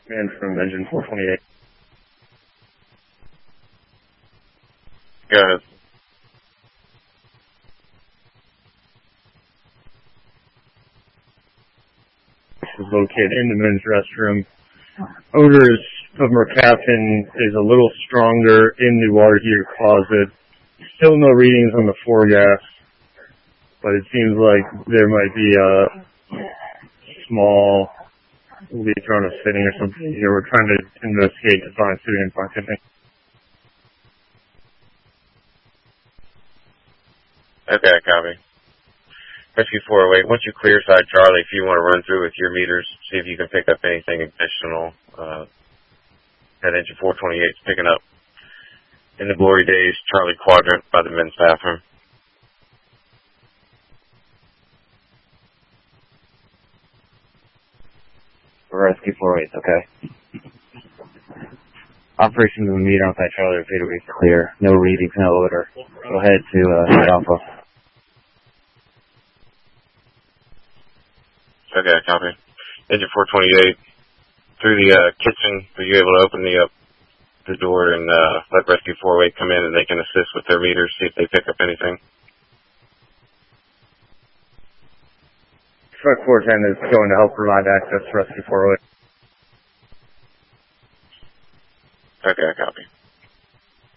Man from engine 428. Go ahead. Is located in the men's restroom. Odors of mercaptan is a little stronger in the water heater closet. Still no readings on the floor gas, but it seems like there might be a small leak on a fitting or something here. We're trying to investigate to find fitting and find fitting. Okay, copy. Rescue 408, once you clear side Charlie, if you want to run through with your meters, see if you can pick up anything additional. That engine 428 is picking up in the Glory Days Charlie quadrant by the men's bathroom. Rescue 408, okay. Operations of the meter outside Charlie Fader is clear. No readings, no odor. Go ahead to Alpha. Okay, copy. Engine 428, through the kitchen, are you able to open the door and let Rescue 408 come in and they can assist with their meters, see if they pick up anything? Truck 410 is going to help provide access to Rescue 408.